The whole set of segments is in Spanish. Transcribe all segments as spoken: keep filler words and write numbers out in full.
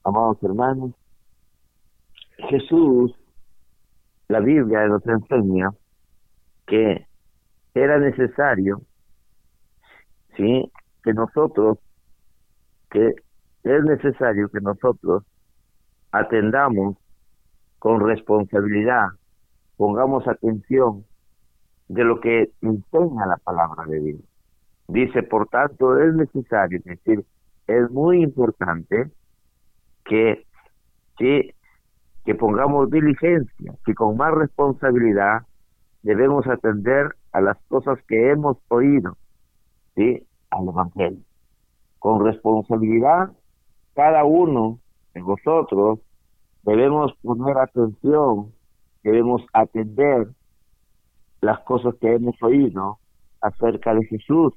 Amados hermanos, Jesús, la Biblia nos enseña que era necesario, sí, que nosotros, que es necesario que nosotros atendamos con responsabilidad, pongamos atención de lo que enseña la palabra de Dios. Dice, por tanto, es necesario, es decir, es muy importante que, que, que pongamos diligencia, que con más responsabilidad debemos atender a las cosas que hemos oído, ¿sí?, al Evangelio. Con responsabilidad, cada uno de nosotros debemos poner atención, debemos atender las cosas que hemos oído acerca de Jesús,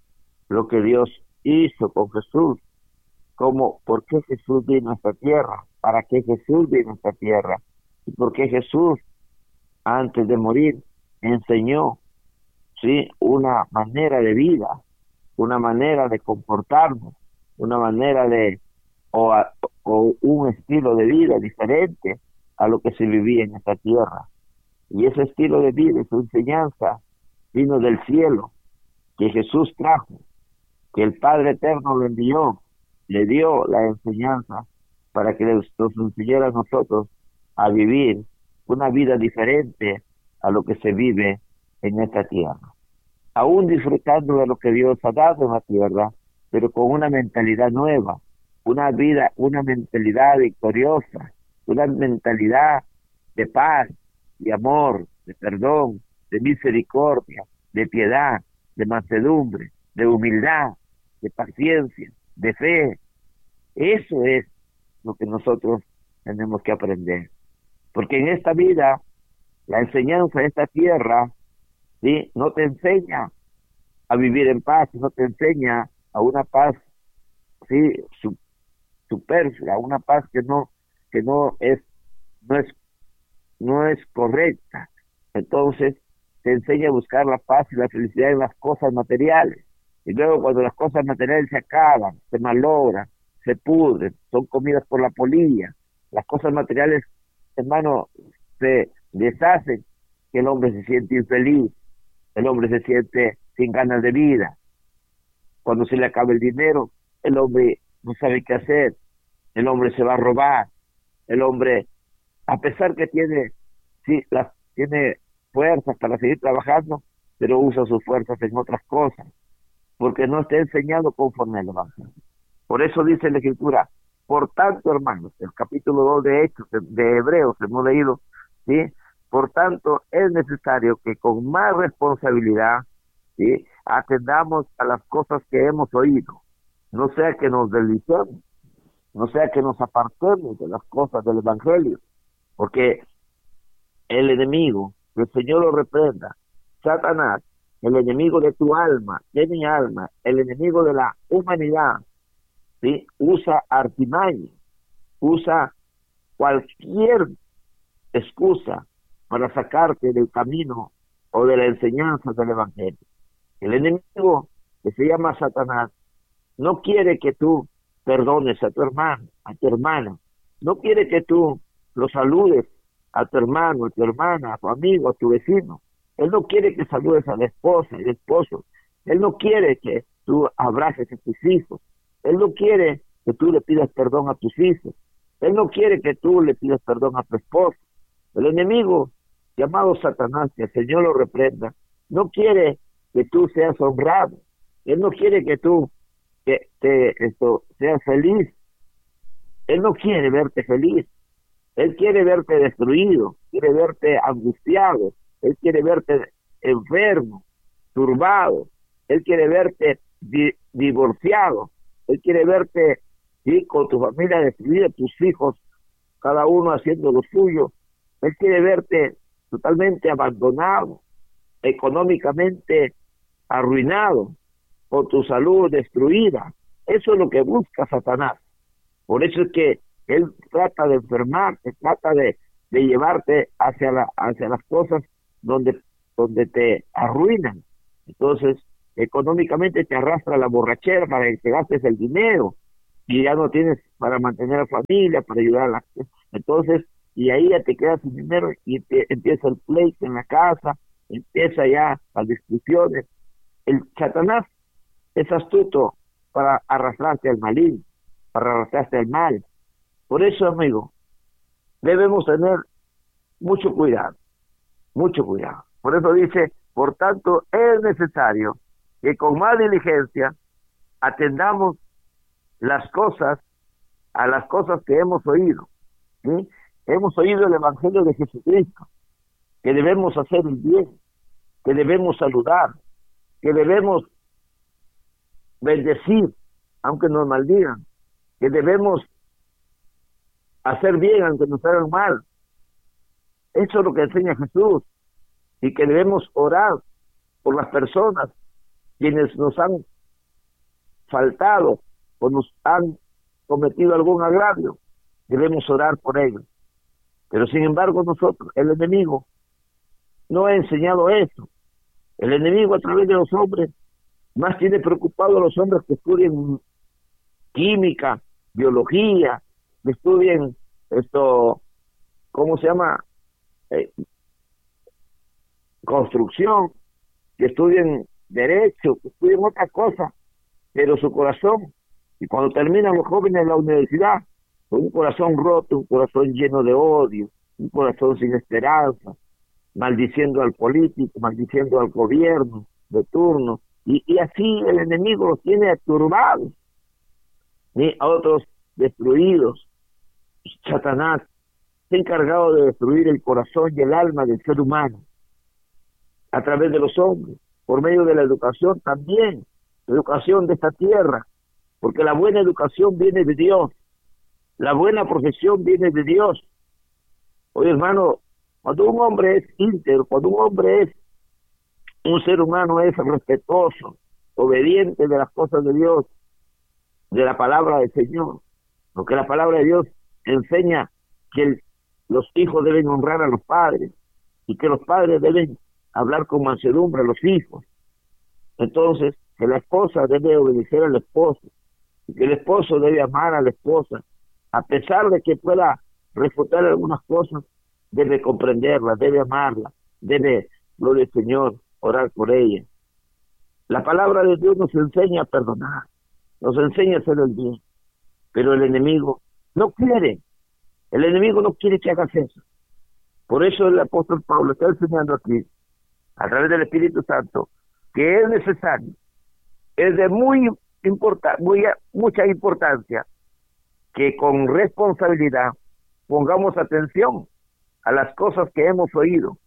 lo que Dios hizo con Jesús, como por qué Jesús vino a esta tierra, para qué Jesús vino a esta tierra, y por qué Jesús, antes de morir, enseñó, sí, una manera de vida, una manera de comportarnos, una manera de, o, a, o un estilo de vida diferente a lo que se vivía en esta tierra. Y ese estilo de vida, esa enseñanza, vino del cielo, que Jesús trajo, que el Padre Eterno lo envió, le dio la enseñanza para que nos enseñara a nosotros a vivir una vida diferente a lo que se vive en esta tierra. Aún disfrutando de lo que Dios ha dado en la tierra, pero con una mentalidad nueva, una vida, una mentalidad victoriosa, una mentalidad de paz, de amor, de perdón, de misericordia, de piedad, de mansedumbre, de humildad, de paciencia, de fe. Eso es lo que nosotros tenemos que aprender. Porque en esta vida, la enseñanza de esta tierra, ¿sí?, no te enseña a vivir en paz, no te enseña a una paz, sí, superflua, una paz que no, que no es, no es, no es correcta. Entonces, te enseña a buscar la paz y la felicidad en las cosas materiales. Y luego cuando las cosas materiales se acaban, se malogran, se pudren, son comidas por la polilla, las cosas materiales, hermano, se deshacen, que el hombre se siente infeliz, el hombre se siente sin ganas de vida. Cuando se le acaba el dinero, el hombre no sabe qué hacer, el hombre se va a robar, el hombre, a pesar que tiene, sí, las, tiene fuerzas para seguir trabajando, pero usa sus fuerzas en otras cosas, porque no está enseñado conforme al Evangelio. Por eso dice la Escritura, por tanto, hermanos, el capítulo dos de Hechos, de, de Hebreos, hemos leído, ¿sí? Por tanto, es necesario que con más responsabilidad, ¿sí?, atendamos a las cosas que hemos oído, no sea que nos deslicemos, no sea que nos apartemos de las cosas del Evangelio, porque el enemigo, que el Señor lo reprenda, Satanás, el enemigo de tu alma, de mi alma, el enemigo de la humanidad, ¿sí?, usa artimaña, usa cualquier excusa para sacarte del camino o de la enseñanza del Evangelio. El enemigo, que se llama Satanás, no quiere que tú perdones a tu hermano, a tu hermana, no quiere que tú lo saludes a tu hermano, a tu hermana, a tu amigo, a tu vecino. Él no quiere que saludes a la esposa, al esposo. Él no quiere que tú abraces a tus hijos. Él no quiere que tú le pidas perdón a tus hijos. Él no quiere que tú le pidas perdón a tu esposo. El enemigo, llamado Satanás, que el Señor lo reprenda, no quiere que tú seas honrado. Él no quiere que tú que te, esto, seas feliz. Él no quiere verte feliz. Él quiere verte destruido, quiere verte angustiado, él quiere verte enfermo, turbado, él quiere verte di divorciado, él quiere verte, sí, con tu familia destruida, tus hijos, cada uno haciendo lo suyo. Él quiere verte totalmente abandonado, económicamente arruinado, con tu salud destruida. Eso es lo que busca Satanás. Por eso es que él trata de enfermarte, trata de, de llevarte hacia, la, hacia las cosas donde, donde te arruinan. Entonces, económicamente te arrastra la borrachera para que te gastes el dinero. y ya no tienes para mantener a la familia, para ayudar a la gente. Entonces, y ahí ya te quedas sin dinero y te, empieza el pleito en la casa, empieza ya las discusiones. El Satanás es astuto para arrastrarte al maligno, para arrastrarte al mal. Por eso, amigo, debemos tener mucho cuidado, mucho cuidado. Por eso dice, por tanto, es necesario que con más diligencia atendamos las cosas, a las cosas que hemos oído, ¿sí? Hemos oído el Evangelio de Jesucristo, que debemos hacer el bien, que debemos saludar, que debemos bendecir, aunque nos maldigan, que debemos hacer bien, aunque nos hagan mal. Eso es lo que enseña Jesús, y que debemos orar por las personas quienes nos han faltado o nos han cometido algún agravio. Debemos orar por ellos. Pero sin embargo nosotros, el enemigo, no ha enseñado eso. El enemigo a través de los hombres, más tiene preocupado a los hombres que estudien química, biología, que estudien esto, ¿cómo se llama? Eh, construcción, que estudien derecho, que estudien otras cosas, pero su corazón, y cuando terminan los jóvenes en la universidad, con un corazón roto, un corazón lleno de odio, un corazón sin esperanza, maldiciendo al político, maldiciendo al gobierno de turno, y, y así el enemigo los tiene turbados, y a otros destruidos. Satanás se ha encargado de destruir el corazón y el alma del ser humano a través de los hombres, por medio de la educación también, la educación de esta tierra, porque la buena educación viene de Dios, la buena profesión viene de Dios. Oye, hermano, cuando un hombre es íntegro, cuando un hombre es un ser humano, es respetuoso, obediente de las cosas de Dios, de la palabra del Señor, porque la palabra de Dios enseña que el, los hijos deben honrar a los padres y que los padres deben hablar con mansedumbre a los hijos. Entonces, que la esposa debe obedecer al esposo y que el esposo debe amar a la esposa, a pesar de que pueda refutar algunas cosas, debe comprenderla, debe amarla, debe, gloria al Señor, orar por ella. La palabra de Dios nos enseña a perdonar, nos enseña a hacer el bien, pero el enemigo no quiere, el enemigo no quiere que hagas eso. Por eso el apóstol Pablo está enseñando aquí, a través del Espíritu Santo, que es necesario, es de muy importa, muy, mucha importancia, que con responsabilidad pongamos atención a las cosas que hemos oído.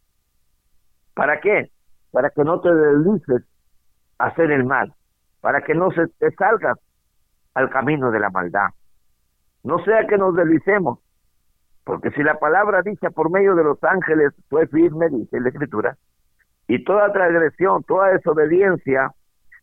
¿Para qué? Para que no te deslices a hacer el mal, para que no se te salgas al camino de la maldad. No sea que nos deslicemos, porque si la palabra dicha por medio de los ángeles fue firme, dice la Escritura, y toda transgresión, toda desobediencia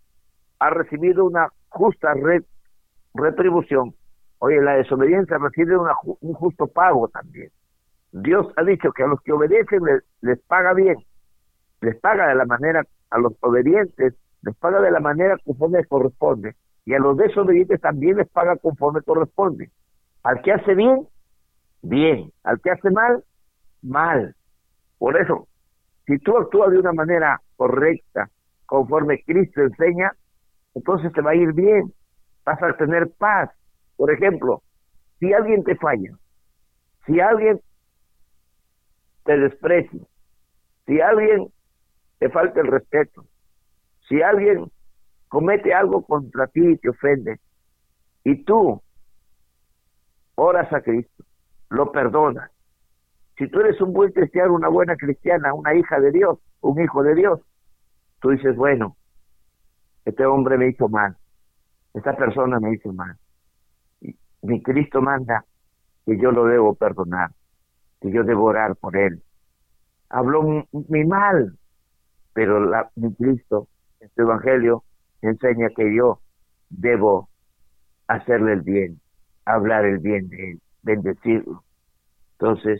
ha recibido una justa re, retribución. Oye, la desobediencia recibe una, un justo pago también. Dios ha dicho que a los que obedecen les, les paga bien, les paga de la manera, a los obedientes les paga de la manera conforme corresponde, y a los desobedientes también les paga conforme corresponde. Al que hace bien, bien, al que hace mal, mal. Por eso, si tú actúas de una manera correcta, conforme Cristo enseña, entonces te va a ir bien, vas a tener paz. Por ejemplo, si alguien te falla, si alguien te desprecia, si alguien te falta el respeto, si alguien comete algo contra ti y te ofende, y tú oras a Cristo, lo perdonas. Si tú eres un buen cristiano, una buena cristiana, una hija de Dios, un hijo de Dios, tú dices, bueno, este hombre me hizo mal, esta persona me hizo mal. Y mi Cristo manda que yo lo debo perdonar, que yo debo orar por él. Habló mi, mi mal, pero la, mi Cristo, en su evangelio, enseña que yo debo hacerle el bien, hablar el bien de él, bendecirlo. Entonces,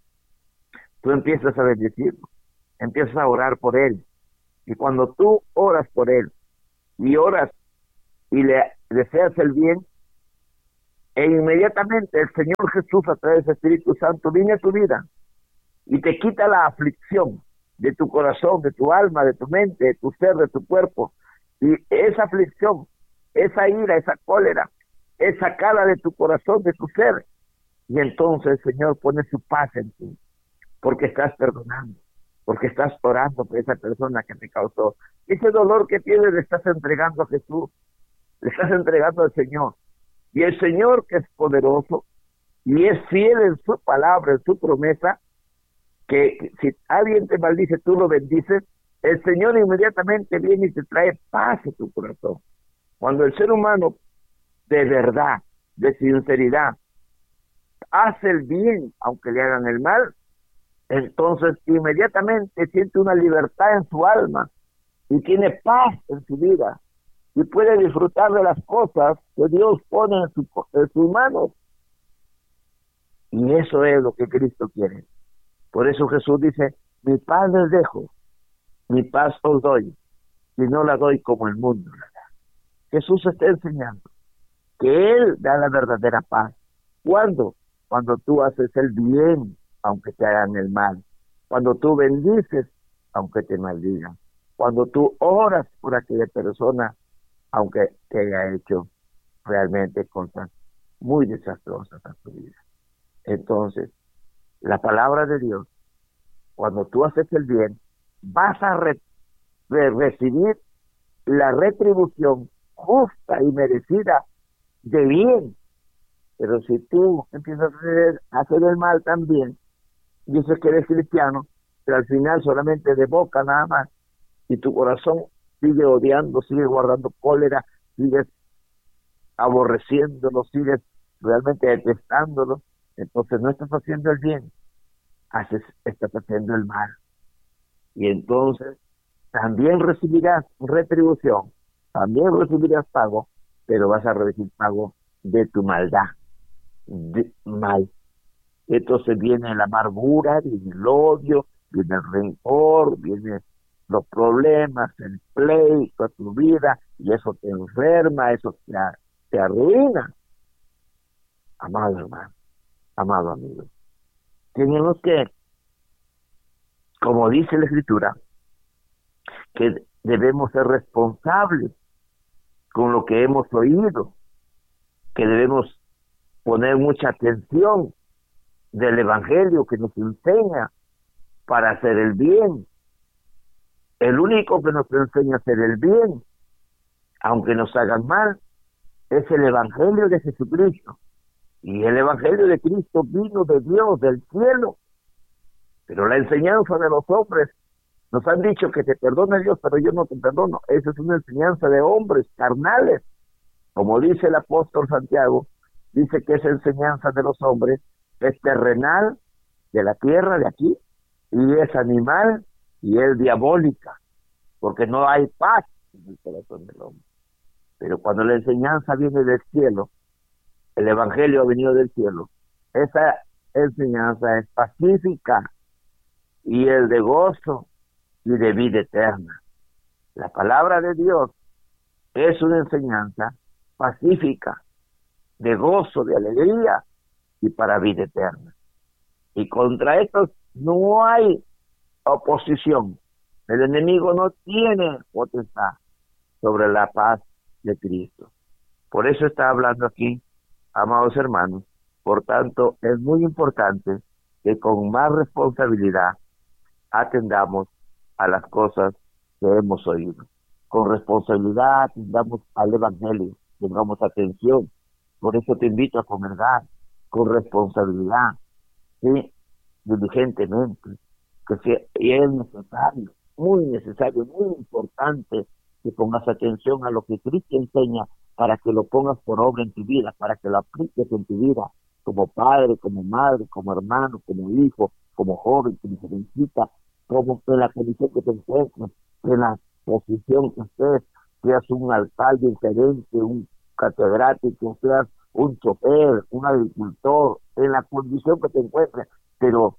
tú empiezas a bendecirlo, empiezas a orar por él, y cuando tú oras por él, y oras y le deseas el bien, E inmediatamente el Señor Jesús, a través del Espíritu Santo, viene a tu vida y te quita la aflicción de tu corazón, de tu alma, de tu mente, de tu ser, de tu cuerpo. Y esa aflicción, esa ira, esa cólera, es sacada de tu corazón, de tu ser. Y entonces el Señor pone su paz en ti, porque estás perdonando, porque estás orando por esa persona que te causó. Ese dolor que tienes le estás entregando a Jesús, le estás entregando al Señor. Y el Señor, que es poderoso y es fiel en su palabra, en su promesa, que, que si alguien te maldice, tú lo bendices, el Señor inmediatamente viene y te trae paz a tu corazón. Cuando el ser humano de verdad, de sinceridad, hace el bien, aunque le hagan el mal, entonces inmediatamente siente una libertad en su alma y tiene paz en su vida y puede disfrutar de las cosas que Dios pone en, su, en sus manos. Y eso es lo que Cristo quiere. Por eso Jesús dice, mi paz les dejo, mi paz os doy, y no la doy como el mundo la da. Jesús está enseñando que Él da la verdadera paz. ¿Cuándo? Cuando tú haces el bien, aunque te hagan el mal. Cuando tú bendices, aunque te maldigan. Cuando tú oras por aquella persona, aunque te haya hecho realmente cosas muy desastrosas a tu vida. Entonces, la palabra de Dios, cuando tú haces el bien, vas a re re recibir la retribución justa y merecida de bien. Pero si tú empiezas a hacer, a hacer el mal también, dices que eres cristiano, pero al final solamente de boca nada más, y tu corazón sigue odiando, sigue guardando cólera, sigues aborreciéndolo, sigues realmente detestándolo, entonces no estás haciendo el bien, haces, estás haciendo el mal. Y entonces también recibirás retribución, también recibirás pago, pero vas a recibir pago de tu maldad, de mal. Entonces viene la amargura, viene el odio, viene el rencor, viene los problemas, el pleito a tu vida, y eso te enferma, eso te, te arruina. Amado hermano, amado amigo, tenemos que, como dice la Escritura, que debemos ser responsables con lo que hemos oído, que debemos poner mucha atención del Evangelio que nos enseña para hacer el bien. El único que nos enseña a hacer el bien, aunque nos hagan mal, es el Evangelio de Jesucristo. Y el Evangelio de Cristo vino de Dios, del cielo. Pero la enseñanza de los hombres, nos han dicho que te perdone Dios, pero yo no te perdono. Esa es una enseñanza de hombres carnales. Como dice el apóstol Santiago, dice que esa enseñanza de los hombres es terrenal, de la tierra, de aquí, y es animal, y es diabólica, porque no hay paz en el corazón del hombre. Pero cuando la enseñanza viene del cielo, el Evangelio ha venido del cielo, esa enseñanza es pacífica, y es de gozo, y de vida eterna. La palabra de Dios es una enseñanza pacífica, de gozo, de alegría, y para vida eterna. Y contra estos no hay oposición. El enemigo no tiene potestad sobre la paz de Cristo. Por eso está hablando aquí, amados hermanos. Por tanto, es muy importante que con más responsabilidad atendamos a las cosas que hemos oído. Con responsabilidad atendamos al Evangelio, tengamos atención. Por eso te invito a comulgar con responsabilidad, ¿sí? Diligentemente, que sea, y es necesario, muy necesario, muy importante que pongas atención a lo que Cristo enseña para que lo pongas por obra en tu vida, para que lo apliques en tu vida, como padre, como madre, como hermano, como hijo, como joven, como jovencita, como en la condición que te encuentres, en la posición que estés, seas un alcalde, un gerente, un catedrático, seas un chofer, un agricultor, en la condición que te encuentres, pero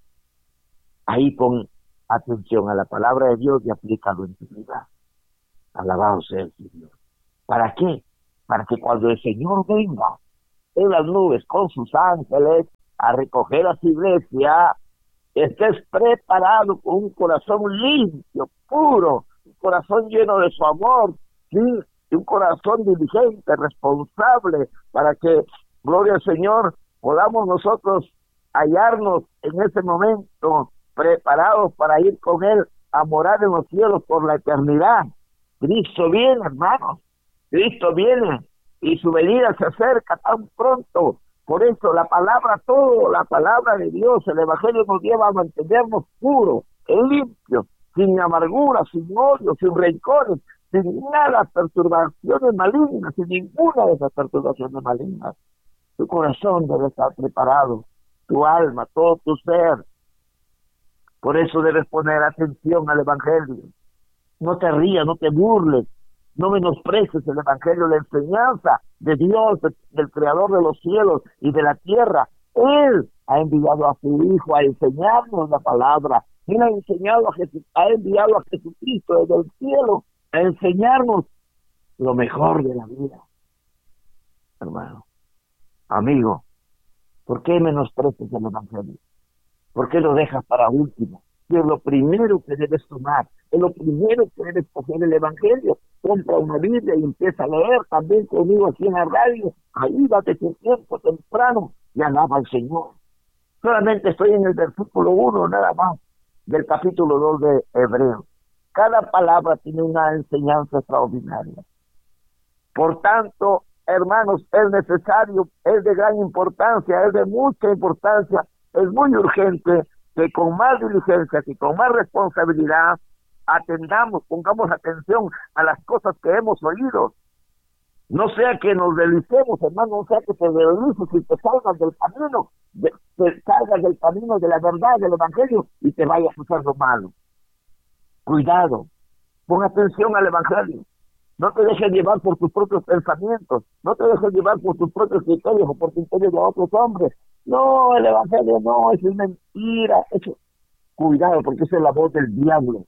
ahí pon atención a la palabra de Dios y aplícalo en tu vida. Alabado sea el Señor. ¿Para qué? Para que cuando el Señor venga, en las nubes con sus ángeles a recoger a su iglesia, estés preparado con un corazón limpio, puro, un corazón lleno de su amor, ¿sí? Y un corazón diligente, responsable, para que, gloria al Señor, podamos nosotros hallarnos en ese momento preparados para ir con Él a morar en los cielos por la eternidad. Cristo viene, hermanos, Cristo viene y su venida se acerca tan pronto. Por eso la palabra, todo, la palabra de Dios, el Evangelio nos lleva a mantenernos puros, limpios, sin amargura, sin odio, sin rencores, sin nada, perturbaciones malignas, sin ninguna de esas perturbaciones malignas. Tu corazón debe estar preparado, tu alma, todo tu ser. Por eso debes poner atención al Evangelio. No te rías, no te burles, no menosprecies el Evangelio, la enseñanza de Dios, de, del Creador de los cielos y de la tierra. Él ha enviado a su Hijo a enseñarnos la palabra. Él ha enseñado a Jesús, ha enviado a Jesucristo desde el cielo a enseñarnos lo mejor de la vida. Hermano, amigo, ¿por qué menosprecias el Evangelio? ¿Por qué lo dejas para último? Y es lo primero que debes tomar, es lo primero que debes coger el Evangelio. Compra una Biblia y empieza a leer también conmigo aquí en la radio. Ahí date tu tiempo temprano y alaba al Señor. Solamente estoy en el versículo uno nada más del capítulo dos de Hebreos. Cada palabra tiene una enseñanza extraordinaria. Por tanto, hermanos, es necesario, es de gran importancia, es de mucha importancia, es muy urgente que con más diligencia, que con más responsabilidad, atendamos, pongamos atención a las cosas que hemos oído. No sea que nos delicemos, hermano, no sea que te deslices y te salgas del camino, de, te salgas del camino de la verdad, del Evangelio, y te vayas a hacer lo malo. Cuidado, pon atención al Evangelio. No te dejes llevar por tus propios pensamientos, no te dejes llevar por tus propios criterios o por criterios de otros hombres. No, el Evangelio no, eso es mentira. Eso. Cuidado, porque esa es la voz del diablo.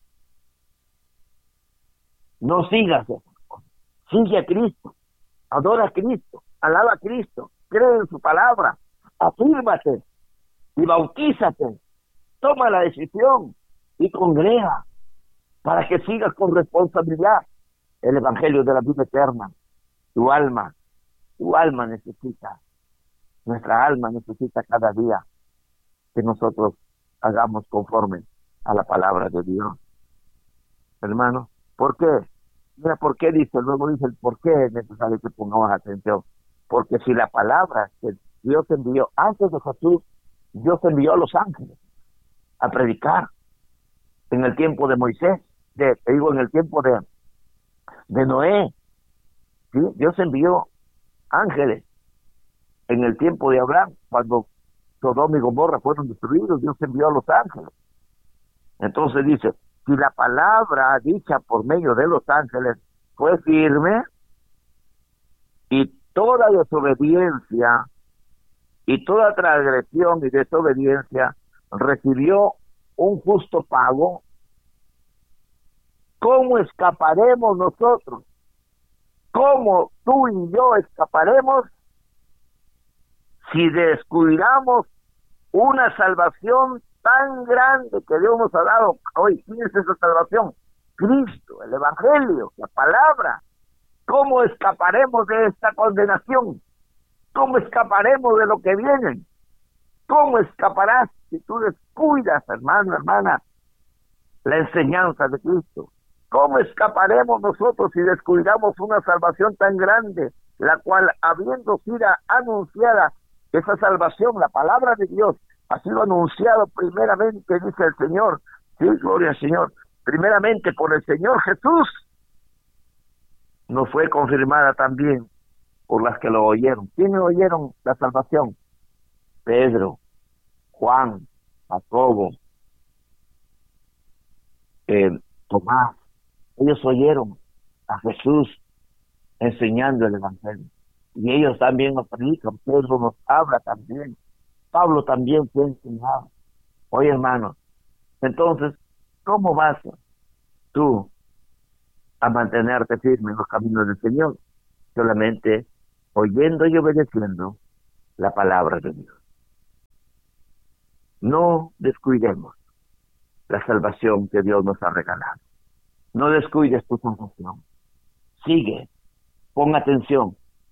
No sigas eso. Sigue a Cristo, adora a Cristo, alaba a Cristo, cree en su palabra, afírmate y bautízate, toma la decisión y congrega para que sigas con responsabilidad el Evangelio de la vida eterna. Tu alma, tu alma necesita, nuestra alma necesita cada día que nosotros hagamos conforme a la palabra de Dios. Hermano, ¿por qué? Mira, ¿por qué dice? Luego dice el por qué es necesario que pongamos atención. Porque si la palabra que Dios envió antes de Jesús, Dios envió a los ángeles a predicar en el tiempo de Moisés, de, te digo, en el tiempo de, de Noé, ¿sí? Dios envió ángeles en el tiempo de Abraham, cuando Sodoma y Gomorra fueron destruidos, Dios envió a los ángeles. Entonces dice, si la palabra dicha por medio de los ángeles fue firme, y toda desobediencia y toda transgresión y desobediencia recibió un justo pago, ¿cómo escaparemos nosotros? ¿Cómo tú y yo escaparemos si descuidamos una salvación tan grande que Dios nos ha dado? Hoy, ¿quién es esa salvación? Cristo, el Evangelio, la palabra. ¿Cómo escaparemos de esta condenación? ¿Cómo escaparemos de lo que viene? ¿Cómo escaparás si tú descuidas, hermano, hermana, la enseñanza de Cristo? ¿Cómo escaparemos nosotros si descuidamos una salvación tan grande, la cual, habiendo sido anunciada, esa salvación, la palabra de Dios, ha sido anunciado primeramente, dice el Señor, sí, gloria al Señor, primeramente por el Señor Jesús, nos fue confirmada también por las que lo oyeron. ¿Quiénes oyeron la salvación? Pedro, Juan, Jacobo, eh, Tomás. Ellos oyeron a Jesús enseñando el Evangelio. Y ellos también nos predican. Pedro nos habla también. Pablo también fue enseñado. Oye, hermano, entonces, ¿cómo vas tú a mantenerte firme en los caminos del Señor? Solamente oyendo y obedeciendo la palabra de Dios. No descuidemos la salvación que Dios nos ha regalado. No descuides tu salvación. Sigue, pon atención,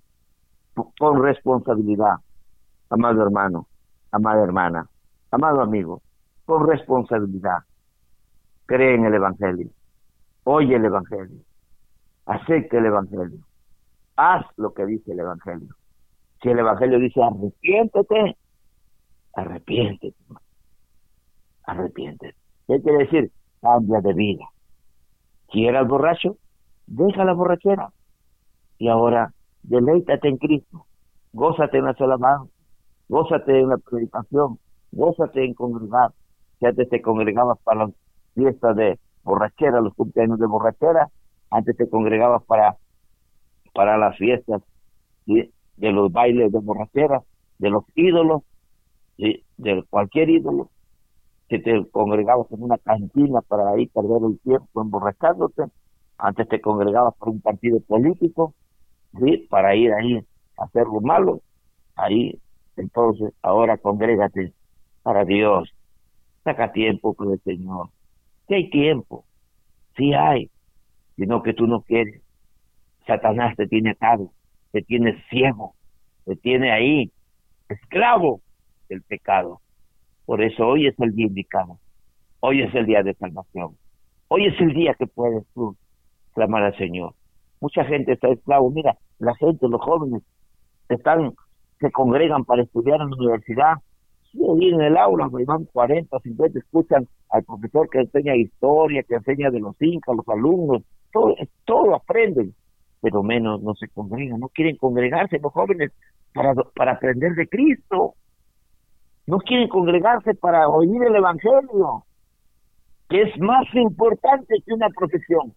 pon responsabilidad, amado hermano, amada hermana, amado amigo, pon responsabilidad. Cree en el Evangelio, oye el Evangelio, acepta el Evangelio, haz lo que dice el Evangelio. Si el Evangelio dice arrepiéntete, arrepiéntete, arrepiéntete. ¿Qué quiere decir? Cambia de vida. Si eras borracho, deja la borrachera. Y ahora, deleítate en Cristo. Gózate en las alabanzas, gózate en la predicación, gózate en congregar. Si antes te congregabas para las fiestas de borrachera, los cumpleaños de borrachera, antes te congregabas para, para las fiestas, ¿sí?, de los bailes de borrachera, de los ídolos, ¿sí?, de cualquier ídolo. Si te congregabas en una cantina para ahí perder el tiempo emborrachándote, antes te congregabas por un partido político, ¿sí?, para ir ahí a hacer lo malo, ahí, entonces, ahora congrégate para Dios, saca tiempo con el Señor. Si hay tiempo, si hay, sino que tú no quieres. Satanás te tiene atado, te tiene ciego, te tiene ahí, esclavo del pecado. Por eso hoy es el día indicado, hoy es el día de salvación, hoy es el día que puedes tú clamar al Señor. Mucha gente está esclavo, mira, la gente, los jóvenes, están, se congregan para estudiar en la universidad, sí, ahí en el aula, van cuarenta, cincuenta, escuchan al profesor que enseña historia, que enseña de los incas, los alumnos, todo, todo aprenden, pero menos no se congregan, no quieren congregarse los jóvenes para, para aprender de Cristo. No quieren congregarse para oír el Evangelio, que es más importante que una profesión.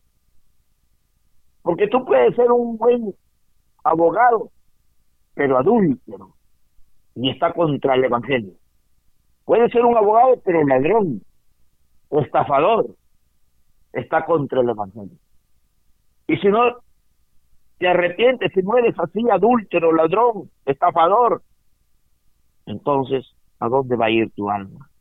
Porque tú puedes ser un buen abogado, pero adúltero, y está contra el Evangelio. Puedes ser un abogado, pero ladrón, o estafador, está contra el Evangelio. Y si no te arrepientes, si no eres así, adúltero, ladrón, estafador, entonces, ¿a dónde va a ir tu alma?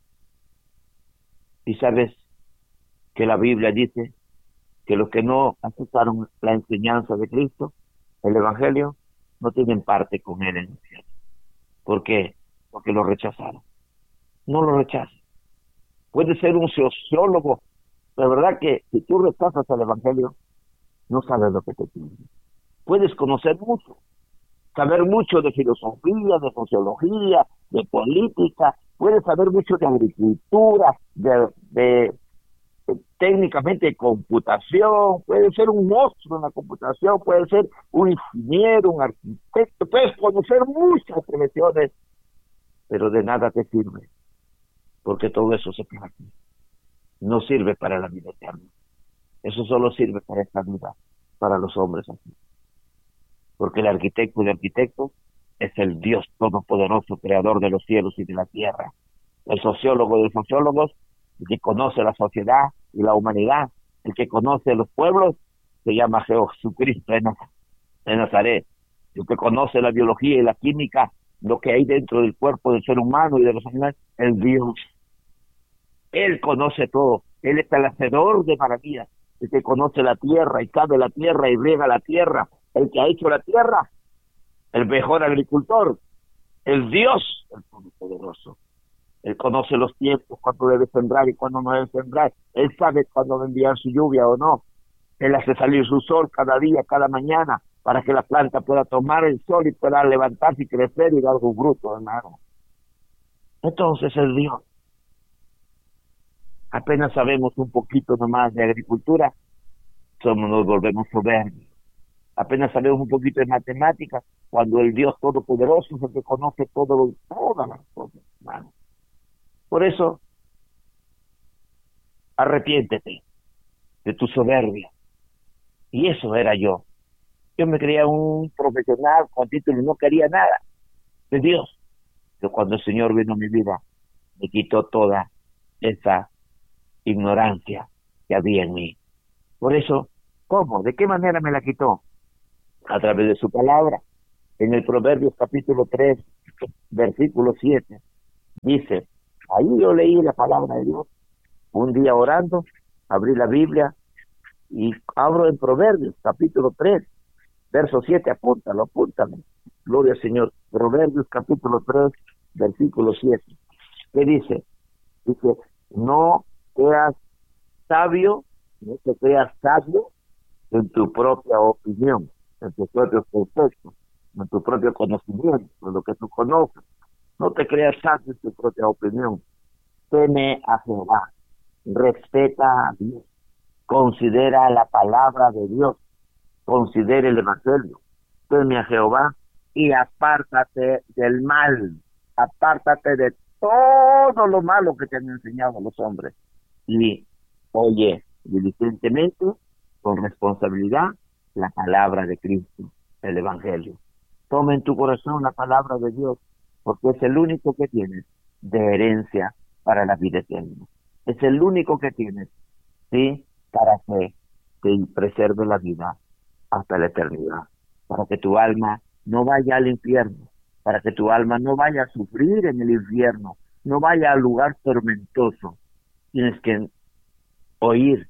Y sabes que la Biblia dice que los que no aceptaron la enseñanza de Cristo, el Evangelio, no tienen parte con él en el cielo. ¿Por qué? Porque lo rechazaron. No lo rechazas. Puedes ser un sociólogo, pero la verdad que si tú rechazas el Evangelio, no sabes lo que te pide. Puedes conocer mucho, saber mucho de filosofía, de sociología, de política, puedes saber mucho de agricultura, de, de, de técnicamente de computación, puedes ser un monstruo en la computación, puedes ser un ingeniero, un arquitecto, puedes conocer muchas profesiones, pero de nada te sirve, porque todo eso se queda aquí. No sirve para la vida eterna. Eso solo sirve para esta vida, para los hombres aquí. Porque el arquitecto de arquitectos es el Dios todopoderoso, creador de los cielos y de la tierra. El sociólogo de sociólogos, el que conoce la sociedad y la humanidad, el que conoce los pueblos, se llama Jesucristo de Nazaret. El que conoce la biología y la química, lo que hay dentro del cuerpo del ser humano y de los animales, el Dios. Él conoce todo. Él es el hacedor de maravillas. El que conoce la tierra y sabe la tierra y riega la tierra. El que ha hecho la tierra, el mejor agricultor, el Dios, el Todopoderoso. Él conoce los tiempos, cuándo debe sembrar y cuándo no debe sembrar. Él sabe cuándo va a enviar su lluvia o no. Él hace salir su sol cada día, cada mañana, para que la planta pueda tomar el sol y pueda levantarse y crecer y dar su fruto, hermano. Entonces el Dios. Apenas sabemos un poquito nomás de agricultura, somos, nos volvemos soberbios. Apenas sabemos un poquito de matemáticas, cuando el Dios Todopoderoso es el que conoce todo, todas las cosas, hermano. Por eso, arrepiéntete de tu soberbia. Y eso era yo. Yo me creía un profesional con título, no quería nada de Dios. Pero cuando el Señor vino a mi vida, me quitó toda esa ignorancia que había en mí. Por eso, ¿cómo? ¿De qué manera me la quitó? A través de su palabra. En el Proverbios capítulo tres, versículo siete, dice, ahí yo leí la palabra de Dios, un día orando, abrí la Biblia y abro en Proverbios, capítulo tres, verso siete, apúntalo, apúntalo, gloria al Señor, Proverbios capítulo tres, versículo siete, ¿qué dice? Dice, no seas sabio, no te creas sabio en tu propia opinión, en tus propios conceptos, en tu propio conocimiento, en lo que tú conoces. No te creas sabio en tu propia opinión. Teme a Jehová, respeta a Dios, considera la palabra de Dios, considera el Evangelio. Teme a Jehová y apártate del mal, apártate de todo lo malo que te han enseñado los hombres. Y oye diligentemente, con responsabilidad, la palabra de Cristo, el Evangelio. Toma en tu corazón la palabra de Dios, porque es el único que tienes de herencia para la vida eterna. Es el único que tienes, ¿sí? Para que te preserve la vida hasta la eternidad, para que tu alma no vaya al infierno, para que tu alma no vaya a sufrir en el infierno, no vaya al lugar tormentoso. Tienes que oír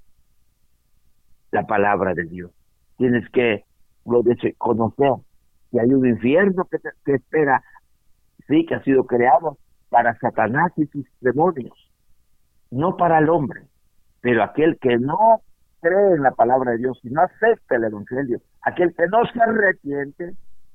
la palabra de Dios. Tienes que lo de conocer que hay un infierno que te que espera, sí, que ha sido creado para Satanás y sus demonios, no para el hombre. Pero aquel que no cree en la palabra de Dios y no acepta el Evangelio, aquel que no se arrepiente,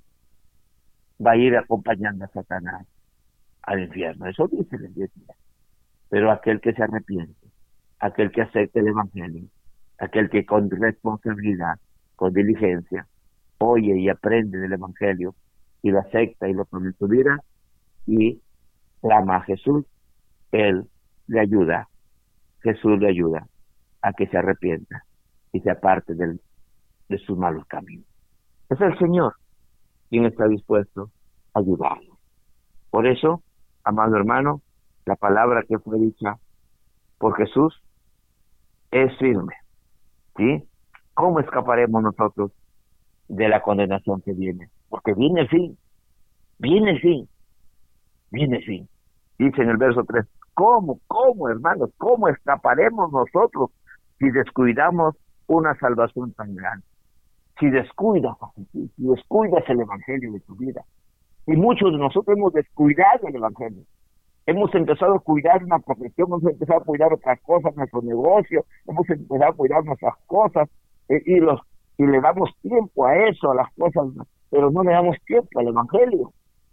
va a ir acompañando a Satanás al infierno. Eso dice la Iglesia. Pero aquel que se arrepiente, aquel que acepta el Evangelio, aquel que con responsabilidad, con diligencia, oye y aprende del Evangelio y lo acepta y lo pone en su vida y clama a Jesús, Él le ayuda, Jesús le ayuda a que se arrepienta y se aparte del, de sus malos caminos. Es el Señor quien está dispuesto a ayudarlo. Por eso, amado hermano, la palabra que fue dicha por Jesús es firme, ¿sí? ¿Cómo escaparemos nosotros de la condenación que viene? Porque viene el fin, viene el fin, viene el fin. Dice en el verso tres, ¿cómo, cómo, hermanos, cómo escaparemos nosotros si descuidamos una salvación tan grande? Si descuidas, si descuidas el Evangelio de tu vida. Y muchos de nosotros hemos descuidado el Evangelio. Hemos empezado a cuidar una profesión, hemos empezado a cuidar otras cosas, nuestro negocio, hemos empezado a cuidar nuestras cosas, eh, y los y le damos tiempo a eso, a las cosas, pero no le damos tiempo al Evangelio.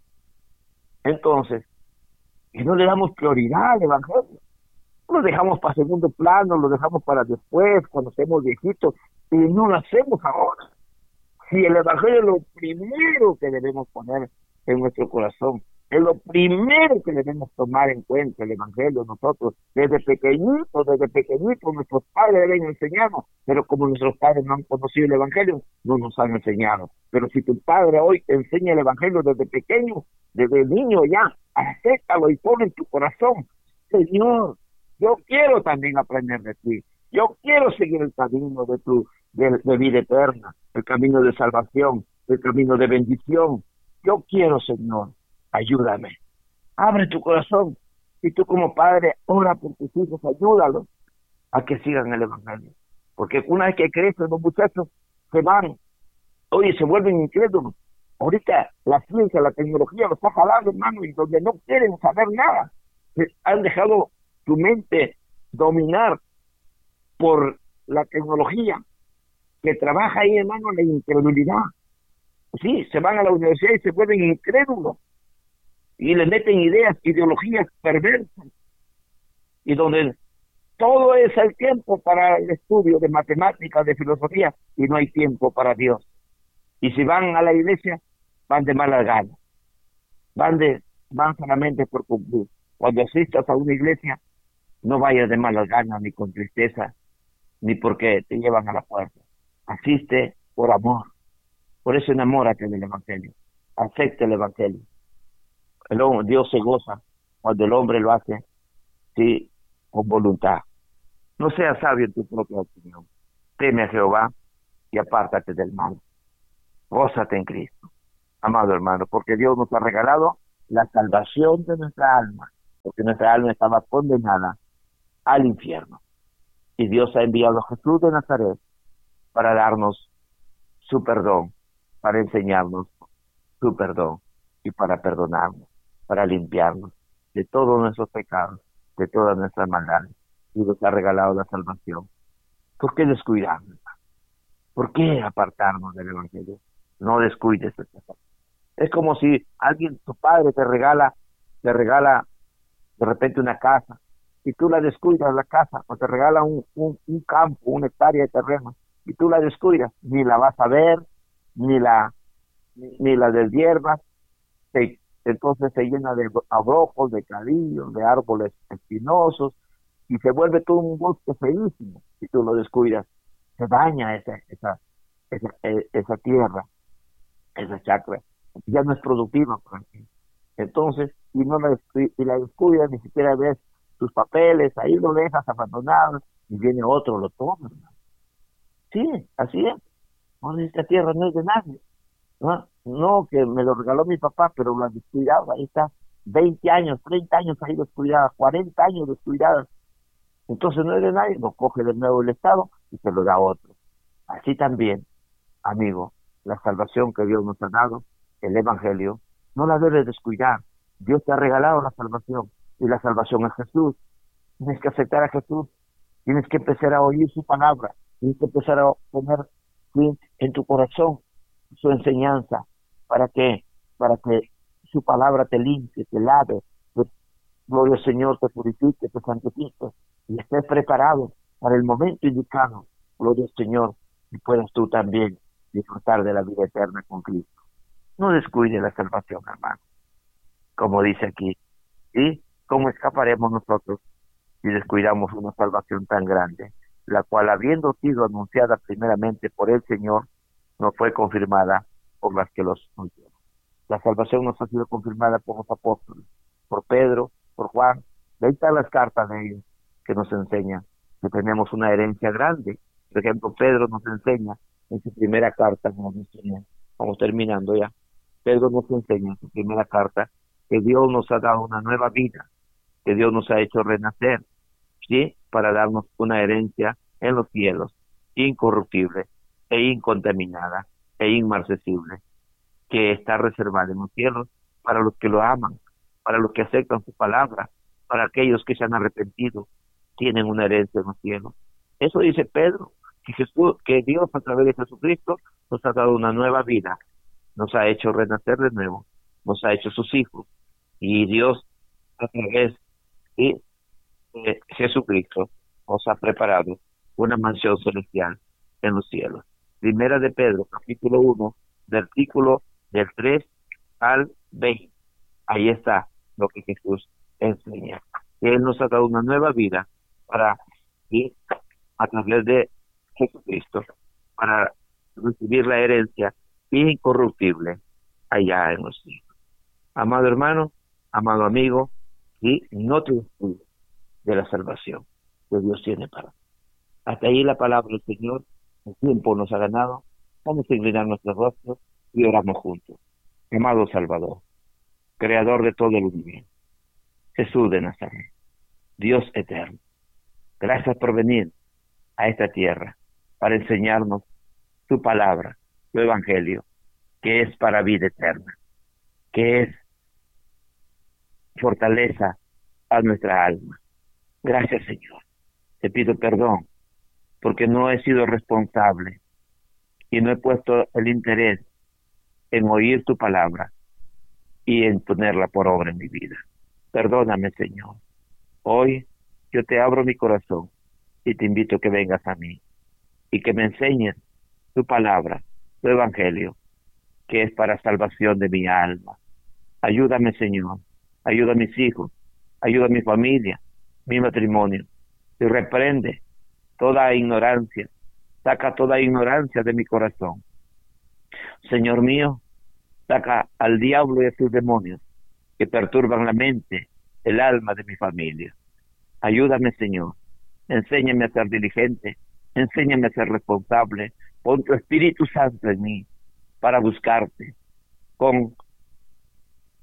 Entonces, y no le damos prioridad al Evangelio. Lo dejamos para segundo plano, lo dejamos para después, cuando estemos viejitos, y no lo hacemos ahora. Si el Evangelio es lo primero que debemos poner en nuestro corazón, es lo primero que debemos tomar en cuenta, el Evangelio, nosotros, desde pequeñitos, desde pequeñitos, nuestros padres deben enseñarnos, pero como nuestros padres no han conocido el Evangelio, no nos han enseñado. Pero si tu padre hoy te enseña el Evangelio desde pequeño, desde niño ya, acéptalo y pon en tu corazón, Señor, yo quiero también aprender de ti, yo quiero seguir el camino de tu de, de vida eterna, el camino de salvación, el camino de bendición. Yo quiero, Señor, ayúdame. Abre tu corazón y tú como padre ora por tus hijos, ayúdalos a que sigan el Evangelio. Porque una vez que crecen los muchachos se van, oye, se vuelven incrédulos. Ahorita la ciencia, la tecnología los está jalando, hermano, y donde no quieren saber nada. Se han dejado su mente dominar por la tecnología que trabaja ahí, hermano, la incredulidad. Sí, se van a la universidad y se vuelven incrédulos y le meten ideas, ideologías perversas, y donde todo es el tiempo para el estudio de matemáticas, de filosofía, y no hay tiempo para Dios. Y si van a la iglesia, van de malas ganas, van de van solamente por cumplir. Cuando asistas a una iglesia, no vayas de malas ganas, ni con tristeza, ni porque te llevan a la puerta. Asiste por amor. Por eso enamórate del Evangelio. Acepta el Evangelio. El hombre, Dios se goza cuando el hombre lo hace, sí, con voluntad. No seas sabio en tu propia opinión. Teme a Jehová y apártate del mal. Gózate en Cristo, amado hermano, porque Dios nos ha regalado la salvación de nuestra alma, porque nuestra alma estaba condenada al infierno. Y Dios ha enviado a Jesús de Nazaret para darnos su perdón, para enseñarnos su perdón y para perdonarnos, para limpiarnos de todos nuestros pecados, de todas nuestras maldades. Y nos ha regalado la salvación. ¿Por qué descuidarnos? ¿Por qué apartarnos del Evangelio? No descuides esta cosa. Es como si alguien, tu padre te regala, te regala de repente una casa, y tú la descuidas la casa, o te regala un, un, un campo, una hectárea de terreno, y tú la descuidas, ni la vas a ver, ni la, ni, ni la deshiervas, te, entonces se llena de abrojos, de cadillos, de árboles espinosos, y se vuelve todo un bosque feísimo, si tú lo descuidas, se daña esa, esa, esa, esa tierra, esa chacra, ya no es productiva para ti. Entonces, y no la, y la descuidas, ni siquiera ves tus papeles, ahí lo dejas abandonado, y viene otro, lo toma. Sí, así es. No, esta tierra no es de nadie. No, no, que me lo regaló mi papá, pero lo han descuidado, ahí está, veinte años, treinta años ahí descuidada, cuarenta años descuidada. Entonces no es de nadie, lo coge de nuevo el Estado y se lo da a otro. Así también, amigo, la salvación que Dios nos ha dado, el Evangelio, no la debes descuidar. Dios te ha regalado la salvación, y la salvación es Jesús. Tienes que aceptar a Jesús, tienes que empezar a oír su palabra, tienes que empezar a poner, ¿sí?, en tu corazón su enseñanza, para que, para que su palabra te limpie, te lave, pues, gloria al Señor, te purifique, te santifique, y estés preparado para el momento indicado, gloria al Señor, y puedas tú también disfrutar de la vida eterna con Cristo. No descuide la salvación, hermano. Como dice aquí, ¿sí? ¿Cómo escaparemos nosotros si descuidamos una salvación tan grande, la cual, habiendo sido anunciada primeramente por el Señor, no fue confirmada por las que los oyeron? La salvación nos ha sido confirmada por los apóstoles, por Pedro, por Juan. De ahí están las cartas de ellos que nos enseñan que tenemos una herencia grande. Por ejemplo, Pedro nos enseña en su primera carta, nos enseña, vamos terminando ya, Pedro nos enseña en su primera carta que Dios nos ha dado una nueva vida, que Dios nos ha hecho renacer, ¿sí?, para darnos una herencia en los cielos, incorruptible e incontaminada e inmarcesible, que está reservada en los cielos para los que lo aman, para los que aceptan su palabra, para aquellos que se han arrepentido, tienen una herencia en los cielos. Eso dice Pedro, que Jesús, que Dios a través de Jesucristo nos ha dado una nueva vida, nos ha hecho renacer de nuevo, nos ha hecho sus hijos, y Dios a través de eh, Jesucristo nos ha preparado una mansión celestial en los cielos. Primera de Pedro, capítulo uno, versículo del tres al veinte. Ahí está lo que Jesús enseña. Él nos ha dado una nueva vida para ir a través de Jesucristo, para recibir la herencia incorruptible allá en los cielos. Amado hermano, amado amigo, y no te descuides de la salvación que Dios tiene para ti. Hasta ahí la palabra del Señor. El tiempo nos ha ganado. Vamos a inclinar nuestros rostros y oramos juntos. Amado Salvador, Creador de todo el universo, Jesús de Nazaret, Dios eterno, gracias por venir a esta tierra para enseñarnos tu palabra, tu evangelio, que es para vida eterna, que es fortaleza a nuestra alma. Gracias, Señor. Te pido perdón porque no he sido responsable y no he puesto el interés en oír tu palabra y en ponerla por obra en mi vida. Perdóname, Señor. Hoy yo te abro mi corazón y te invito a que vengas a mí y que me enseñes tu palabra, tu evangelio, que es para salvación de mi alma. Ayúdame, Señor. Ayuda a mis hijos, ayuda a mi familia, mi matrimonio, y reprende toda ignorancia, saca toda ignorancia de mi corazón. Señor mío, saca al diablo y a sus demonios que perturban la mente, el alma de mi familia. Ayúdame, Señor, enséñame a ser diligente, enséñame a ser responsable, pon tu Espíritu Santo en mí para buscarte con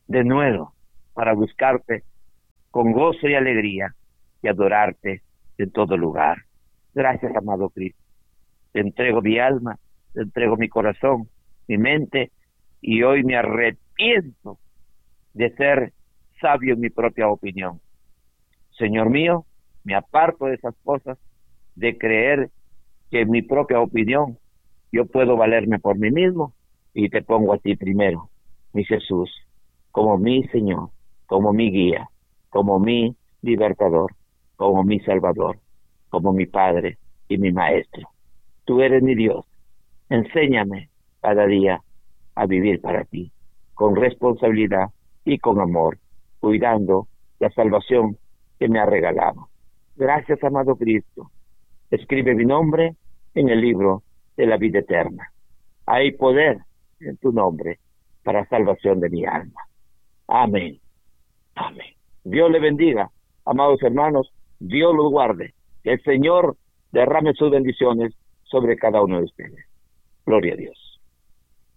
de nuevo para buscarte con gozo y alegría y adorarte en todo lugar. Gracias, amado Cristo. Te entrego mi alma, te entrego mi corazón, mi mente, y hoy me arrepiento de ser sabio en mi propia opinión. Señor mío, me aparto de esas cosas, de creer que en mi propia opinión yo puedo valerme por mí mismo, y te pongo a ti primero, mi Jesús, como mi Señor, como mi guía, como mi libertador, como mi Salvador, como mi Padre y mi Maestro. Tú eres mi Dios. Enséñame cada día a vivir para ti, con responsabilidad y con amor, cuidando la salvación que me ha regalado. Gracias, amado Cristo. Escribe mi nombre en el libro de la vida eterna. Hay poder en tu nombre para salvación de mi alma. Amén. Amén. Dios le bendiga, amados hermanos. Dios los guarde. Que el Señor derrame sus bendiciones sobre cada uno de ustedes. Gloria a Dios.